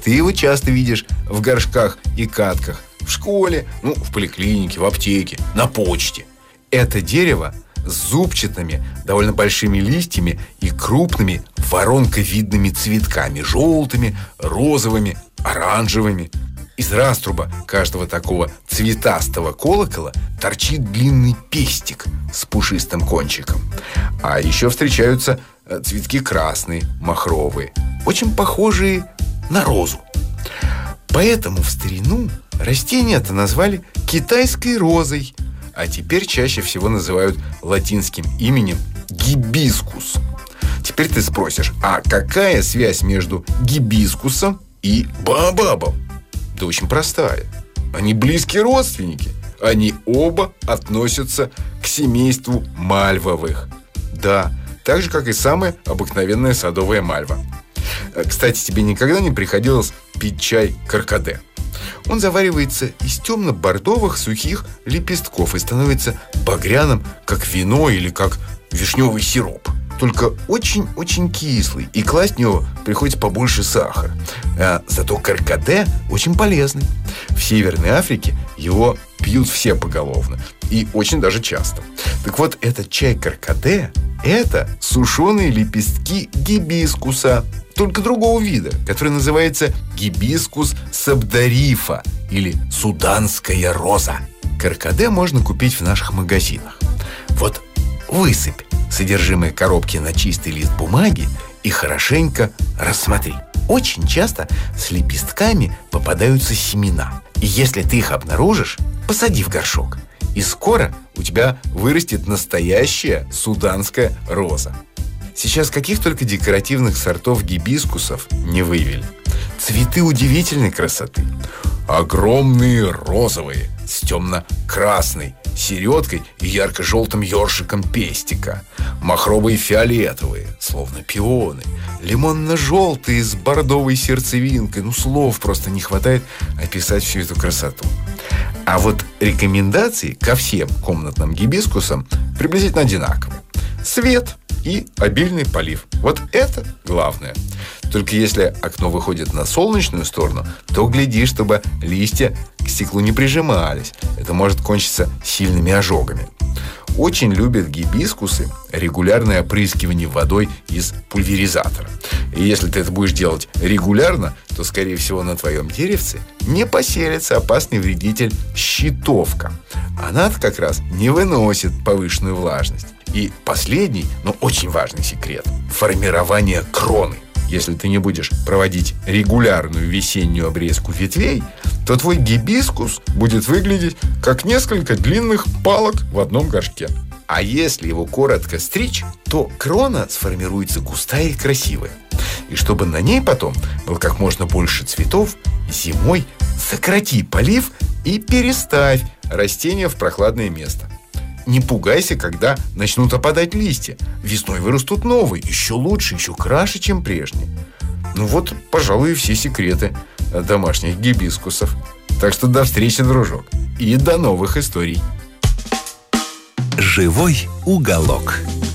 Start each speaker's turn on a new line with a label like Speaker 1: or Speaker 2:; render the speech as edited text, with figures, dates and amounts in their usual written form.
Speaker 1: Ты его часто видишь в горшках и катках, в школе, в поликлинике, в аптеке, на почте. Это дерево с зубчатыми, довольно большими листьями и крупными воронковидными цветками, желтыми, розовыми, оранжевыми. Из раструба каждого такого цветастого колокола торчит длинный пестик с пушистым кончиком. А еще встречаются цветки красные, махровые, очень похожие на розу. Поэтому в старину растение-то назвали китайской розой, а теперь чаще всего называют латинским именем гибискус. Теперь ты спросишь, а какая связь между гибискусом и баобабом? Да очень простая. Они близкие родственники. Они оба относятся к семейству мальвовых. Да, так же, как и самая обыкновенная садовая мальва. Кстати, тебе никогда не приходилось пить чай каркаде? Он заваривается из темно-бордовых сухих лепестков и становится багряным, как вино или как вишневый сироп. Только очень-очень кислый, и класть в него приходится побольше сахара. Зато каркаде очень полезный. В Северной Африке его пьют все поголовно и очень даже часто. Так вот, этот чай каркаде – это сушеные лепестки гибискуса, только другого вида, который называется гибискус сабдарифа или суданская роза. Каркаде можно купить в наших магазинах. Вот высыпь содержимое коробки на чистый лист бумаги и хорошенько рассмотри. Очень часто с лепестками попадаются семена. И если ты их обнаружишь, посади в горшок. И скоро у тебя вырастет настоящая суданская роза. Сейчас каких только декоративных сортов гибискусов не вывели. Цветы удивительной красоты. Огромные розовые с темно-красной середкой и ярко-желтым ёршиком пестика. Махровые фиолетовые, словно пионы. Лимонно-желтые с бордовой сердцевинкой. Слов просто не хватает описать всю эту красоту. А вот рекомендации ко всем комнатным гибискусам приблизительно одинаковые. Свет и обильный полив. Вот это главное. Только если окно выходит на солнечную сторону, то гляди, чтобы листья к стеклу не прижимались. Это может кончиться сильными ожогами. Очень любят гибискусы регулярное опрыскивание водой из пульверизатора. И если ты это будешь делать регулярно, то, скорее всего, на твоем деревце не поселится опасный вредитель щитовка. Она-то как раз не выносит повышенную влажность. И последний, но очень важный секрет – формирование кроны. Если ты не будешь проводить регулярную весеннюю обрезку ветвей, то твой гибискус будет выглядеть как несколько длинных палок в одном горшке. А если его коротко стричь, то крона сформируется густая и красивая. И чтобы на ней потом было как можно больше цветов, зимой сократи полив и переставь растения в прохладное место. Не пугайся, когда начнут опадать листья. Весной вырастут новые, еще лучше, еще краше, чем прежние. Вот, пожалуй, и все секреты домашних гибискусов. Так что до встречи, дружок. И до новых историй.
Speaker 2: Живой уголок.